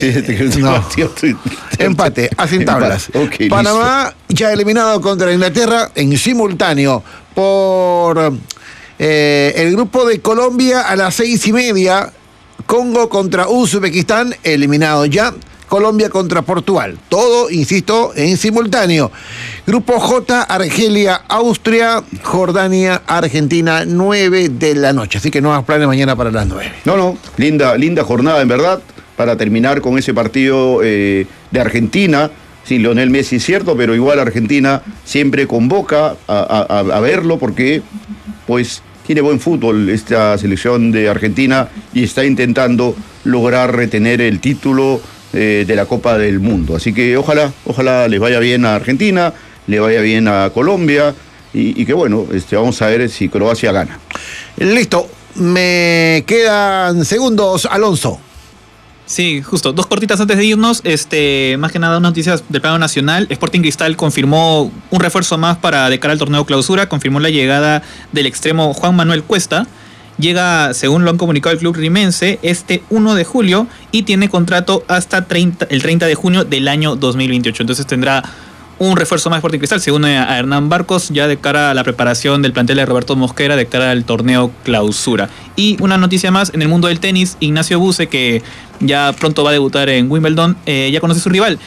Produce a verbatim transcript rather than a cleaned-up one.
No, empate, hacen tablas. Okay, Panamá listo. Ya eliminado contra Inglaterra en simultáneo por eh, el grupo de Colombia a las seis y media. Congo contra Uzbekistán, eliminado ya. Colombia contra Portugal. Todo, insisto, en simultáneo. Grupo J, Argelia, Austria, Jordania, Argentina, nueve de la noche. Así que no más planes mañana para las nueve. No, no, linda, linda jornada en verdad, para terminar con ese partido eh, de Argentina. Sí, Lionel Messi es cierto, pero igual Argentina siempre convoca a, a, a verlo porque, pues, tiene buen fútbol esta selección de Argentina y está intentando lograr retener el título Eh, de la Copa del Mundo. Así que ojalá, ojalá les vaya bien a Argentina, le vaya bien a Colombia y, y que bueno, este, vamos a ver si Croacia gana. Listo, me quedan segundos, Alonso. Sí, justo, dos cortitas antes de irnos, este, más que nada unas noticias del plano nacional. Sporting Cristal confirmó un refuerzo más para de cara al torneo clausura, confirmó la llegada del extremo Juan Manuel Cuesta. Llega, según lo han comunicado el club rimense, este uno de julio y tiene contrato hasta treinta, el treinta de junio del año dos mil veintiocho. Entonces tendrá un refuerzo más Sporting Cristal, según a Hernán Barcos, ya de cara a la preparación del plantel de Roberto Mosquera, de cara al torneo clausura. Y una noticia más, en el mundo del tenis, Ignacio Buse, que ya pronto va a debutar en Wimbledon, eh, ya conoce a su rival.